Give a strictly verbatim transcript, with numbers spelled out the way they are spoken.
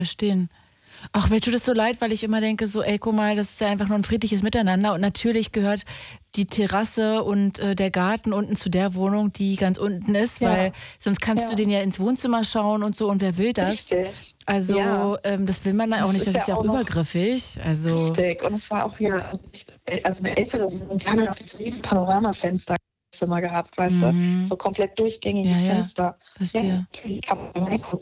Verstehen. Ach, mir tut es so leid, weil ich immer denke so: „Ey, guck mal, das ist ja einfach nur 'n friedliches Miteinander.“ Und natürlich gehört die Terrasse und, äh, der Garten unten zu der Wohnung, die ganz unten ist, weil Ja. sonst kannst du Ja. denen ja ins Wohnzimmer schauen und so und wer will das? Richtig. Ja. Also, ähm, das will man dann auch Das nicht, ist das ist ja ja auch auch noch übergriffig. Also richtig. Und es war auch hier nicht äh, also 'ne ältere Wohnung, die haben ja auch diese riesen Panoramafenster im Zimmer gehabt, weißt du? Mhm. So komplett Ja, durchgängiges ja. Fenster. Ja, Verstehe. natürlich kann man reingucken.